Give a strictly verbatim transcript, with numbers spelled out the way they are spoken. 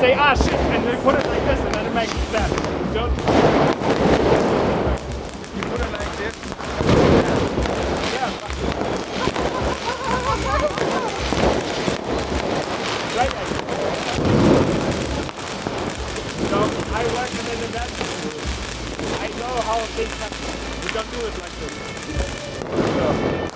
say, ah shit, and then put it like this, and then it makes that. Don't. You put it like this. Yeah. Right. So I work in an event. I know how things happen. We don't do it like this. So.